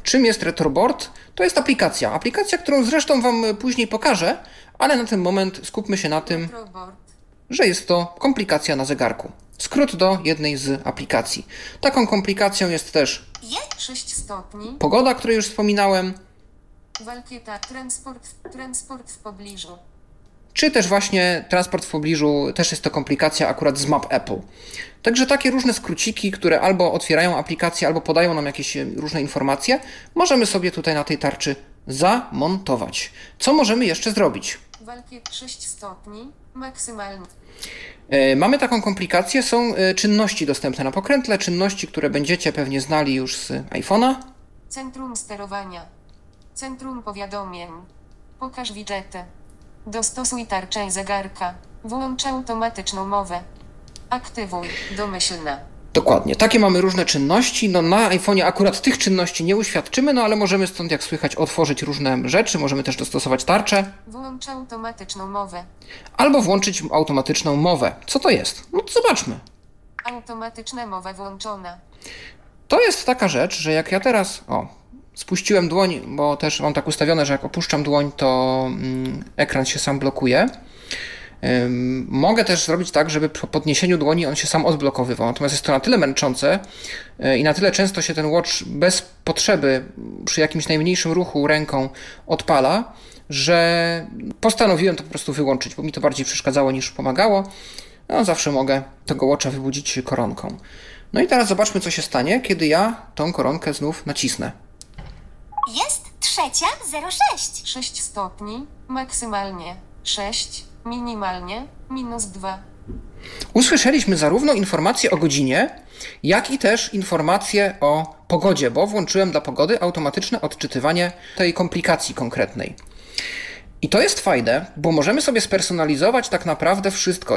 Czym jest Retroboard? To jest aplikacja, którą zresztą Wam później pokażę, ale na ten moment skupmy się na tym, że jest to komplikacja na zegarku. Skrót do jednej z aplikacji. Taką komplikacją jest też 6 stopni. pogoda, o której już wspominałem, Walkieta, transport w pobliżu. czy też właśnie transport w pobliżu, też jest to komplikacja akurat z Map Apple. Także takie różne skróciki, które albo otwierają aplikację, albo podają nam jakieś różne informacje, możemy sobie tutaj na tej tarczy zamontować. Co możemy jeszcze zrobić? Walkiet 6 stopni, maksymalnie. Mamy taką komplikację, są czynności dostępne na pokrętle, czynności, które będziecie pewnie znali już z iPhone'a. Centrum sterowania. Centrum powiadomień. Pokaż widgety. Dostosuj tarczę zegarka. Włącz automatyczną mowę. Aktywuj. Domyślna. Dokładnie. Takie mamy różne czynności. No na iPhone'ie akurat tych czynności nie uświadczymy, no ale możemy stąd, jak słychać, otworzyć różne rzeczy. Możemy też dostosować tarczę. Włącz automatyczną mowę. Albo włączyć automatyczną mowę. Co to jest? No to zobaczmy. Automatyczna mowa włączona. To jest taka rzecz, że jak ja teraz... spuściłem dłoń, bo też mam tak ustawione, że jak opuszczam dłoń, to ekran się sam blokuje. Mogę też zrobić tak, żeby po podniesieniu dłoni on się sam odblokowywał. Natomiast jest to na tyle męczące i na tyle często się ten watch bez potrzeby przy jakimś najmniejszym ruchu ręką odpala, że postanowiłem to po prostu wyłączyć, bo mi to bardziej przeszkadzało niż pomagało. No, zawsze mogę tego watcha wybudzić koronką. No i teraz zobaczmy, co się stanie, kiedy ja tą koronkę znów nacisnę. Jest 3:06. 6 stopni, maksymalnie 6, minimalnie -2. Usłyszeliśmy zarówno informacje o godzinie, jak i też informacje o pogodzie, bo włączyłem dla pogody automatyczne odczytywanie tej komplikacji konkretnej. I to jest fajne, bo możemy sobie spersonalizować tak naprawdę wszystko,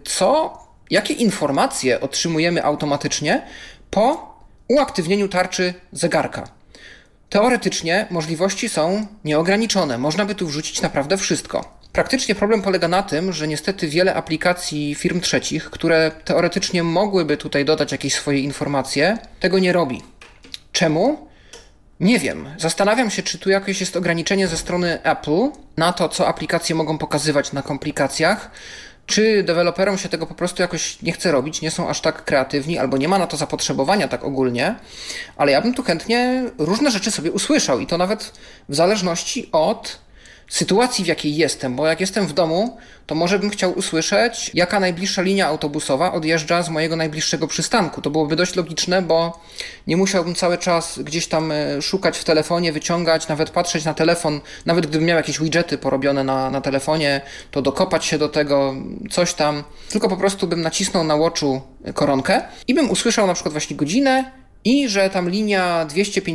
jakie informacje otrzymujemy automatycznie po uaktywnieniu tarczy zegarka. Teoretycznie możliwości są nieograniczone, można by tu wrzucić naprawdę wszystko. Praktycznie problem polega na tym, że niestety wiele aplikacji firm trzecich, które teoretycznie mogłyby tutaj dodać jakieś swoje informacje, tego nie robi. Czemu? Nie wiem. Zastanawiam się, czy tu jakieś jest ograniczenie ze strony Apple na to, co aplikacje mogą pokazywać na komplikacjach, czy deweloperom się tego po prostu jakoś nie chce robić, nie są aż tak kreatywni, albo nie ma na to zapotrzebowania tak ogólnie, ale ja bym tu chętnie różne rzeczy sobie usłyszał i to nawet w zależności od sytuacji, w jakiej jestem, bo jak jestem w domu, to może bym chciał usłyszeć, jaka najbliższa linia autobusowa odjeżdża z mojego najbliższego przystanku. To byłoby dość logiczne, bo nie musiałbym cały czas gdzieś tam szukać w telefonie, wyciągać, nawet patrzeć na telefon, nawet gdybym miał jakieś widgety porobione na telefonie, to dokopać się do tego, coś tam, tylko po prostu bym nacisnął na watchu koronkę i bym usłyszał na przykład właśnie godzinę i że tam linia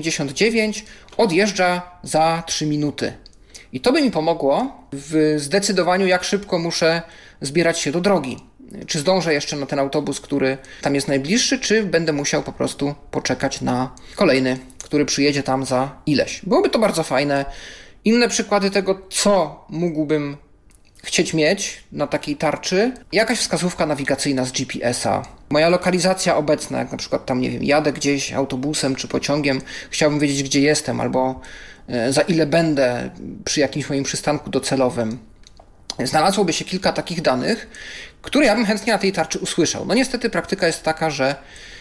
259 odjeżdża za 3 minuty. I to by mi pomogło w zdecydowaniu, jak szybko muszę zbierać się do drogi. Czy zdążę jeszcze na ten autobus, który tam jest najbliższy, czy będę musiał po prostu poczekać na kolejny, który przyjedzie tam za ileś. Byłoby to bardzo fajne. Inne przykłady tego, co mógłbym chcieć mieć na takiej tarczy, jakaś wskazówka nawigacyjna z GPS-a. Moja lokalizacja obecna, jak na przykład tam, nie wiem, jadę gdzieś autobusem czy pociągiem, chciałbym wiedzieć, gdzie jestem, albo za ile będę przy jakimś moim przystanku docelowym. Znalazłoby się kilka takich danych, które ja bym chętnie na tej tarczy usłyszał. No niestety praktyka jest taka, że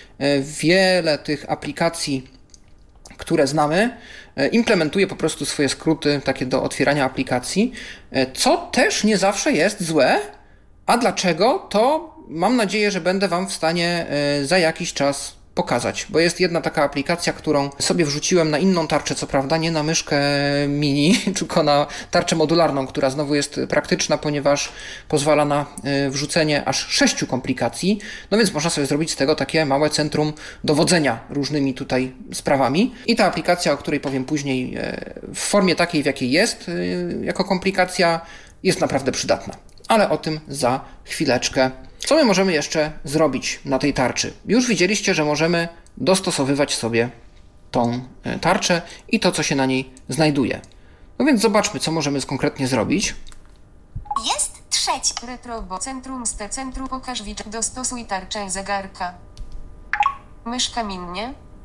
wiele tych aplikacji, które znamy, implementuje po prostu swoje skróty takie do otwierania aplikacji, co też nie zawsze jest złe. A dlaczego? To mam nadzieję, że będę Wam w stanie za jakiś czas pokazać, bo jest jedna taka aplikacja, którą sobie wrzuciłem na inną tarczę, co prawda nie na myszkę mini, tylko na tarczę modularną, która znowu jest praktyczna, ponieważ pozwala na wrzucenie aż 6 komplikacji, no więc można sobie zrobić z tego takie małe centrum dowodzenia różnymi tutaj sprawami. I ta aplikacja, o której powiem później, w formie takiej, w jakiej jest, jako komplikacja, jest naprawdę przydatna. Ale o tym za chwileczkę. Co my możemy jeszcze zrobić na tej tarczy? Już widzieliście, że możemy dostosowywać sobie tą tarczę i to, co się na niej znajduje. No więc zobaczmy, co możemy konkretnie zrobić. Jest 3. Retrobo. Centrum pokaż widget. Dostosuj tarczę zegarka. Myszka minie.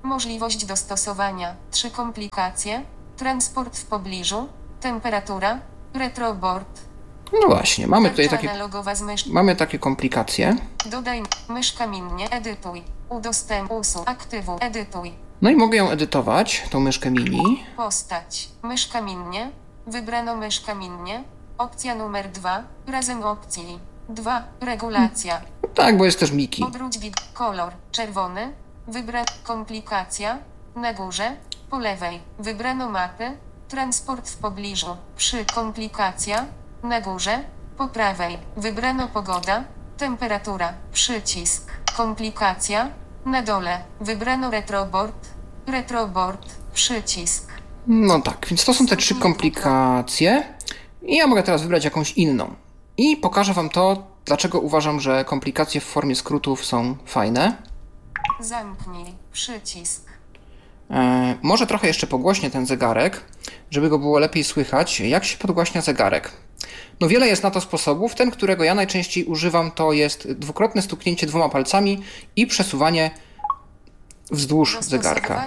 Możliwość dostosowania. 3 komplikacje. Transport w pobliżu. Temperatura. Retroboard. No właśnie, mamy tutaj Tarcza takie, analogowa z myszką. mamy takie komplikacje. Dodaj mysz kamiennie. Edytuj. Usuń. Aktywuj. Edytuj. No i mogę ją edytować, tą myszkę mini. Postać. Mysz kamiennie. Wybrano mysz kamiennie. Opcja numer 2. Razem opcji. 2. Regulacja. Tak, bo jest też Miki. Odwróć kolor. Czerwony. Wybrać komplikacja. Na górze. Po lewej. Wybrano mapy. Transport w pobliżu. Przy komplikacja. Na górze. Po prawej. Wybrano pogoda. Temperatura. Przycisk. Komplikacja. Na dole. Wybrano retroboard. Retroboard. Przycisk. No tak, więc to są te 3 komplikacje. I ja mogę teraz wybrać jakąś inną. I pokażę Wam to, dlaczego uważam, że komplikacje w formie skrótów są fajne. Zamknij. Przycisk. Może trochę jeszcze pogłośnię ten zegarek, żeby go było lepiej słychać. Jak się podgłaśnia zegarek? No wiele jest na to sposobów. Ten, którego ja najczęściej używam, to jest dwukrotne stuknięcie 2 palcami i przesuwanie wzdłuż zegarka.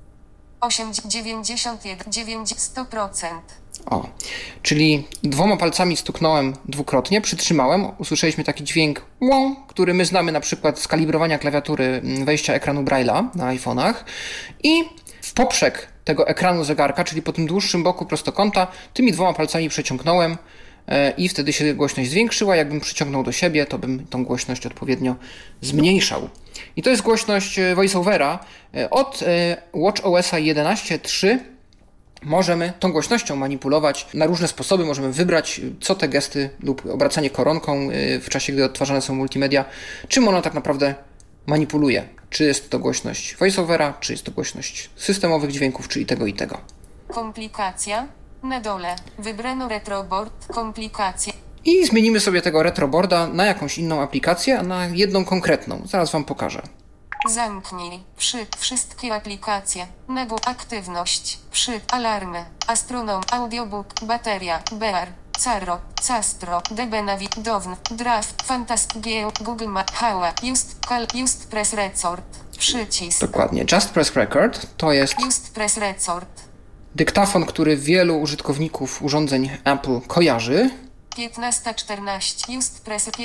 100%. O, czyli 2 palcami stuknąłem dwukrotnie, przytrzymałem, usłyszeliśmy taki dźwięk wow, który my znamy na przykład z kalibrowania klawiatury wejścia ekranu Braille'a na iPhone'ach i w poprzek tego ekranu zegarka, czyli po tym dłuższym boku prostokąta, tymi 2 palcami przeciągnąłem i wtedy się głośność zwiększyła. Jakbym przyciągnął do siebie, to bym tą głośność odpowiednio zmniejszał. I to jest głośność VoiceOvera. Od WatchOS 11.3 możemy tą głośnością manipulować na różne sposoby. Możemy wybrać, co te gesty lub obracanie koronką w czasie, gdy odtwarzane są multimedia, czym ona tak naprawdę manipuluje. Czy jest to głośność VoiceOvera, czy jest to głośność systemowych dźwięków, czy i tego, i tego. Komplikacja. Na dole. Wybrano retroboard. Komplikacja. I zmienimy sobie tego retroboarda na jakąś inną aplikację, a na jedną konkretną. Zaraz Wam pokażę. Zamknij. Wszystkie aplikacje. Aktywność. Alarmy. Astronom. Audiobook. Bateria. Bear. Caro. Castro. Debenavi. Down. Draft. Fantasgeo. Google Map. Hała. Just Press Record. Przycisk. Dokładnie. Just Press Record to jest Just Press Record. dyktafon, który wielu użytkowników urządzeń Apple kojarzy. 15:14. Just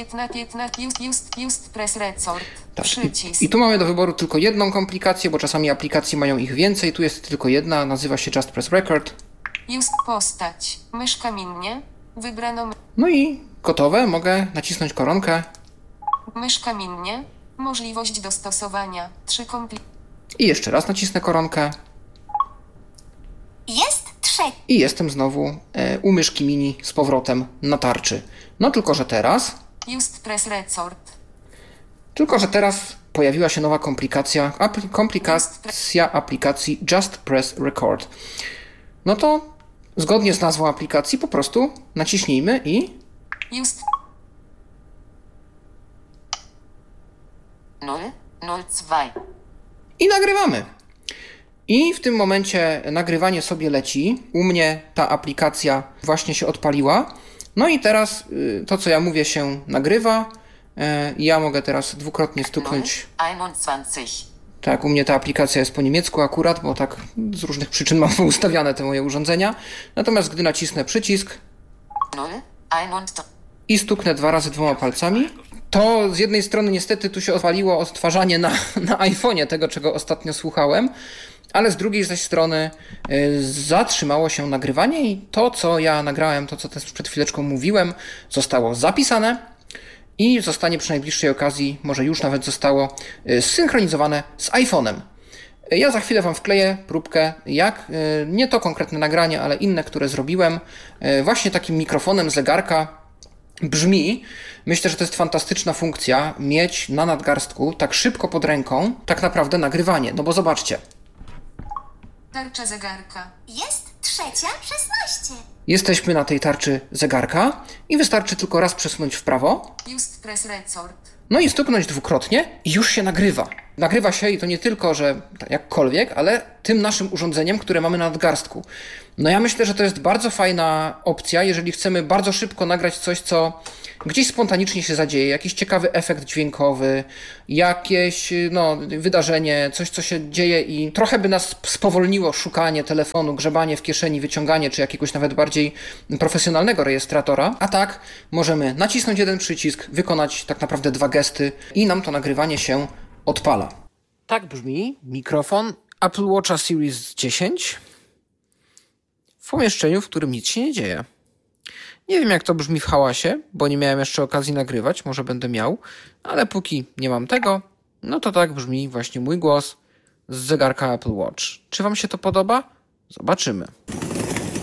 Press Record. Tak. Przycisk. I tu mamy do wyboru tylko jedną komplikację, bo czasami aplikacje mają ich więcej. Tu jest tylko jedna, nazywa się Just Press Record. Just postać. Mysz kamiennie. Wybrano No i gotowe. Mogę nacisnąć koronkę mysz kamiennie. Możliwość dostosowania. 3 i jeszcze raz nacisnę koronkę. Jest 3. I jestem znowu u myszki mini z powrotem na tarczy. No tylko, że teraz pojawiła się nowa komplikacja aplikacji Just Press Record. No to zgodnie z nazwą aplikacji po prostu naciśnijmy i 002. i nagrywamy. I w tym momencie nagrywanie sobie leci. U mnie ta aplikacja właśnie się odpaliła. No i teraz to, co ja mówię, się nagrywa. Ja mogę teraz dwukrotnie stuknąć. 21. Tak, u mnie ta aplikacja jest po niemiecku akurat, bo tak z różnych przyczyn mam ustawiane te moje urządzenia. Natomiast gdy nacisnę przycisk i stuknę 2 razy 2 palcami, to z jednej strony niestety tu się odpaliło odtwarzanie na iPhone'ie tego, czego ostatnio słuchałem, ale z drugiej zaś strony zatrzymało się nagrywanie i to, co ja nagrałem, to, co też przed chwileczką mówiłem, zostało zapisane i zostanie przy najbliższej okazji, może już nawet zostało zsynchronizowane z iPhone'em. Ja za chwilę Wam wkleję próbkę, jak nie to konkretne nagranie, ale inne, które zrobiłem, właśnie takim mikrofonem zegarka brzmi. Myślę, że to jest fantastyczna funkcja, mieć na nadgarstku tak szybko pod ręką tak naprawdę nagrywanie. No bo zobaczcie. Tarcza zegarka. Jest 3:16. Jesteśmy na tej tarczy zegarka i wystarczy tylko raz przesunąć w prawo. Just Press Record. No i stuknąć dwukrotnie i już się nagrywa. Nagrywa się i to nie tylko, że jakkolwiek, ale tym naszym urządzeniem, które mamy na nadgarstku. No ja myślę, że to jest bardzo fajna opcja, jeżeli chcemy bardzo szybko nagrać coś, co gdzieś spontanicznie się zadzieje, jakiś ciekawy efekt dźwiękowy, jakieś wydarzenie, coś, co się dzieje i trochę by nas spowolniło szukanie telefonu, grzebanie w kieszeni, wyciąganie, czy jakiegoś nawet bardziej profesjonalnego rejestratora. A tak możemy nacisnąć jeden przycisk, wykonać tak naprawdę 2 gesty i nam to nagrywanie się odpala. Tak brzmi mikrofon Apple Watcha Series 10 w pomieszczeniu, w którym nic się nie dzieje. Nie wiem, jak to brzmi w hałasie, bo nie miałem jeszcze okazji nagrywać, może będę miał, ale póki nie mam tego, no to tak brzmi właśnie mój głos z zegarka Apple Watch. Czy wam się to podoba? Zobaczymy.